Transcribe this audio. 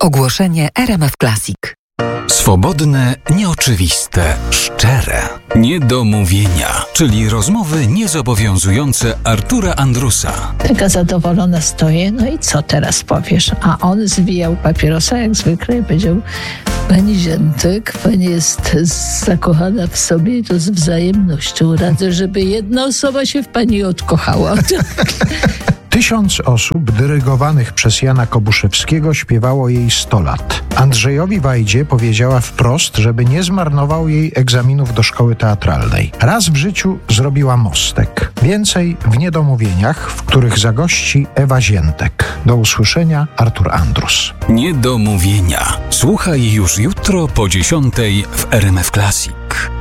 Ogłoszenie RMF Classic. Swobodne, nieoczywiste, szczere. Niedomówienia, czyli rozmowy niezobowiązujące Artura Andrusa. Taka zadowolona stoję, no i co teraz powiesz? A on zwijał papierosa jak zwykle i powiedział: pani Ziętek, pani jest zakochana w sobie i to z wzajemnością. Radzę, żeby jedna osoba się w pani odkochała. 1000 osób dyrygowanych przez Jana Kobuszewskiego śpiewało jej 100 lat. Andrzejowi Wajdzie powiedziała wprost, żeby nie zmarnował jej egzaminów do szkoły teatralnej. Raz w życiu zrobiła mostek. Więcej w Niedomówieniach, w których zagości Ewa Ziętek. Do usłyszenia, Artur Andrus. Niedomówienia. Słuchaj już jutro po 10:00 w RMF Classic.